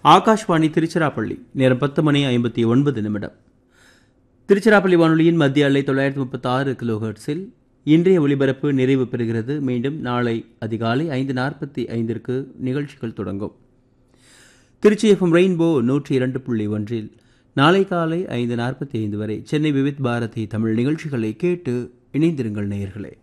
ஆகாஷ்வாணி திருச்சிராப்பள்ளி நேரம் 10:59 திருச்சிராப்பள்ளி வானொலியின் மத்திய அலை 936 கிலோஹெர்ட்ஸில் இன்றைய ஒலிபரப்பு நிறைவு பெறுகிறது. மீண்டும் நாளை அதிகாலை 5:45 நிகழ்ச்சிகள் தொடங்கும். திருச்சி எஃப்எம் ரெயின்போ 102.1 நாளை காலை 5:45 வரை சென்னை விவித் பாரதி தமிழ் நிகழ்ச்சிகளை கேட்டு இணைந்திருங்கள் நேயர்களே.